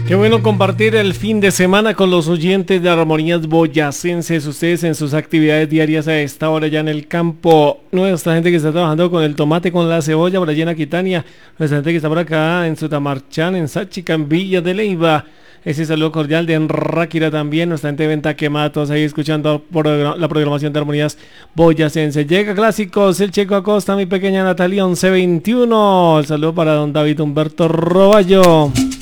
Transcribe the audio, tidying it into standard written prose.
Qué bueno compartir el fin de semana con los oyentes de Armonías Boyacenses, ustedes en sus actividades diarias a esta hora ya en el campo. Nuestra gente que está trabajando con el tomate, con la cebolla, por allá en Aquitania. Nuestra gente que está por acá en Sutamarchán, en Sáchica, en Villa de Leyva. Ese saludo cordial de Enráquira también. Nuestra gente de Venta Quemada, todos ahí escuchando la programación de Armonías Boyacenses. Llega Clásicos, el Checo Acosta, mi pequeña Natalia 1121. El saludo para don David Humberto Roballo.